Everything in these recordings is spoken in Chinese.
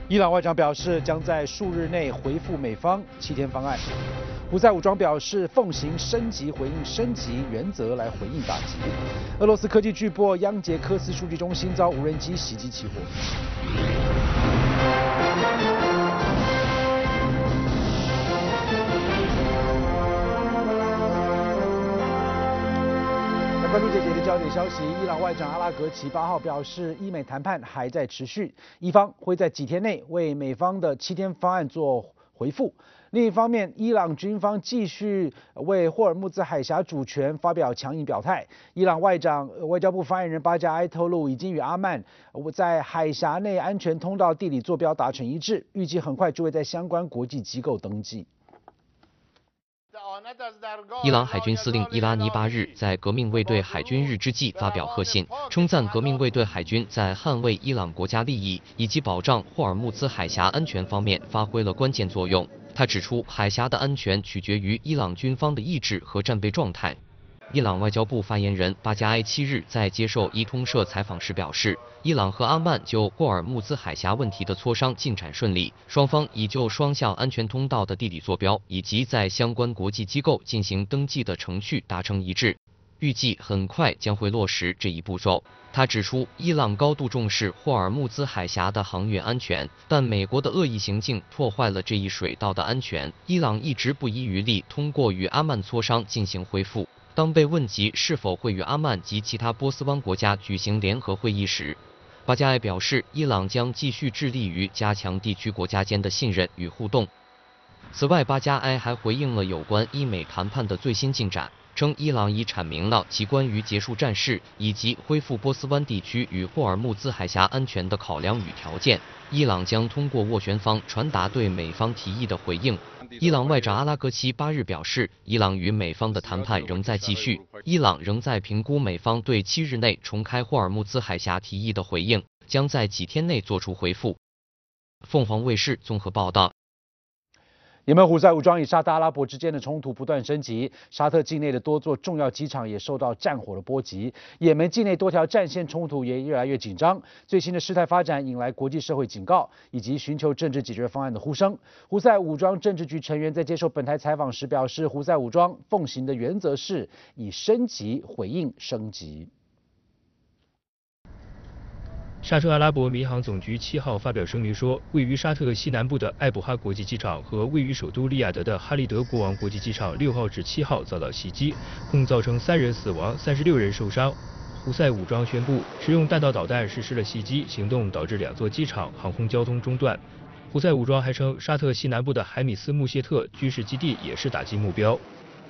伊朗外长表示，将在数日内回复美方7天方案。胡塞武装表示，奉行升级回应升级原则来回应打击。俄罗斯科技巨擘央捷科斯数据中心遭无人机袭击起火。关注这节的焦点消息，伊朗外长阿拉格齐8号表示，伊美谈判还在持续，伊方会在几天内为美方的7天方案做回复。另一方面，伊朗军方继续为霍尔木兹海峡主权发表强硬表态。伊朗外交部发言人巴加埃透露，已经与阿曼在海峡内安全通道地理坐标达成一致，预计很快就会在相关国际机构登记。 伊朗海军司令伊拉尼8日在革命卫队海军日之际发表贺信，称赞革命卫队海军在捍卫伊朗国家利益以及保障霍尔木兹海峡安全方面发挥了关键作用。他指出，海峡的安全取决于伊朗军方的意志和战备状态。伊朗外交部发言人巴加埃7日在接受伊通社采访时表示，伊朗和阿曼就霍尔木兹海峡问题的磋商进展顺利，双方已就双向安全通道的地理坐标以及在相关国际机构进行登记的程序达成一致，预计很快将会落实这一步骤。他指出，伊朗高度重视霍尔木兹海峡的航运安全，但美国的恶意行径破坏了这一水道的安全。伊朗一直不遗余力通过与阿曼磋商进行恢复。当被问及是否会与阿曼及其他波斯湾国家举行联合会议时，巴加埃表示，伊朗将继续致力于加强地区国家间的信任与互动。此外，巴加埃还回应了有关伊美谈判的最新进展，称伊朗已阐明了其关于结束战事以及恢复波斯湾地区与霍尔木兹海峡安全的考量与条件。伊朗将通过斡旋方传达对美方提议的回应。伊朗外长阿拉格齐8日表示，伊朗与美方的谈判仍在继续，伊朗仍在评估美方对7日内重开霍尔木兹海峡提议的回应，将在几天内做出回复。凤凰卫视综合报道。 也门胡塞武装与沙特阿拉伯之间的冲突不断升级，沙特境内的多座重要机场也受到战火的波及，也门境内多条战线冲突也越来越紧张。最新的事态发展引来国际社会警告以及寻求政治解决方案的呼声。胡塞武装政治局成员在接受本台采访时表示，胡塞武装奉行的原则是以升级回应升级。 沙特阿拉伯民航总局7号发表声明说，位于沙特西南部的艾卜哈国际机场和位于首都利雅得的哈利德国王国际机场6号至7号遭到袭击，共造成3人死亡，36人受伤。胡塞武装宣布使用弹道导弹实施了袭击行动，导致2座机场航空交通中断。胡塞武装还称，沙特西南部的海米斯穆谢特军事基地也是打击目标。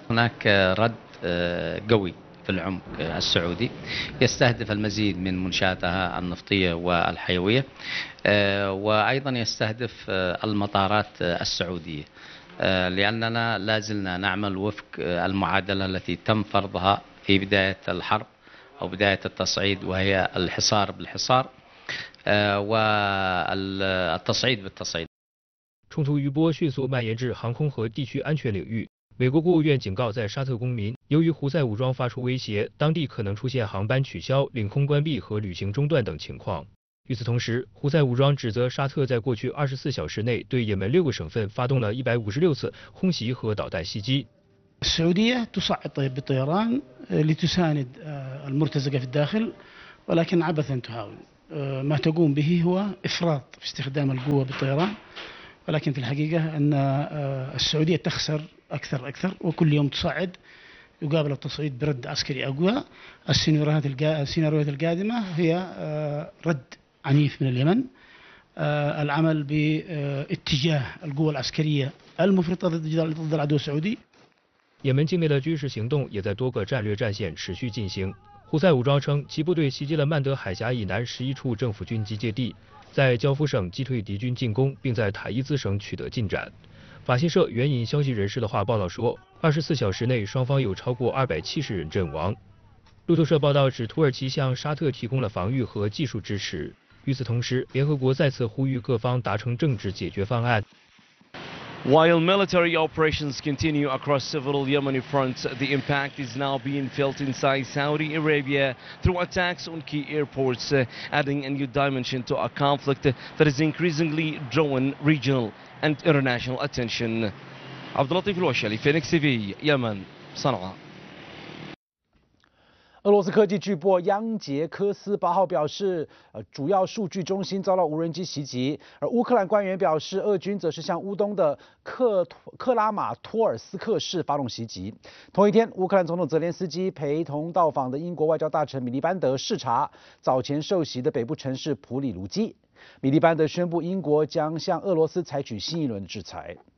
في العمق السعودي يستهدف المزيد من منشاتها النفطية والحيوية وأيضا يستهدف المطارات السعودية لأننا لا زلنا نعمل وفق المعادلة التي تم فرضها في بداية الحرب أو بداية التصعيد، وهي الحصار بالحصار والتصعيد بالتصعيد。 冲突余波迅速蔓延至航空和地区安全领域。美国国务院警告在沙特公民，由于胡塞武装发出威胁，当地可能出现航班取消、领空关闭和旅行中断等情况。与此同时，胡塞武装指责沙特在过去24小时内对也门6个省份发动了156次空袭和导弹袭击。 السعودية تصعد بالطيران لتساند المرتزقة في الداخل، ولكن عبثا تحاول. ما تقوم به هو إفراط في استخدام القوة بالطيران، ولكن في الحقيقة أن السعودية تخسر أكثر وكل يوم تصعد يقابل التصعيد برد عسكري أقوى. السيناريوهات القادمة هي رد عنيف من اليمن، العمل باتجاه القوى العسكرية المفرطة ضد العدو السعودي。 也门境内的军事行动也在多个战略战线持续进行。胡塞武装称，其部队袭击了曼德海峡以南11处政府军集结地，在焦夫省击退敌军进攻，并在塔伊兹省取得进展。法新社援引消息人士的话报道说，24小时内双方有超过270人阵亡。路透社报道指，土耳其向沙特提供了防御和技术支持。与此同时，联合国再次呼吁各方达成政治解决方案。 While military operations continue across several Yemeni fronts, the impact is now being felt inside Saudi Arabia through attacks on key airports, adding a new dimension to a conflict that is increasingly drawing regional and international attention. عبد اللطيف الوشلي فينيكس TV يمن صنعاء. 俄罗斯科技巨擘央杰科斯8号表示，主要数据中心遭到无人机袭击，而乌克兰官员表示，俄军则是向乌东的克拉马托尔斯克市发动袭击。同一天，乌克兰总统泽连斯基陪同到访的英国外交大臣米利班德视察早前受袭的北部城市普里卢基。米利班德宣布，英国将向俄罗斯采取新一轮的制裁。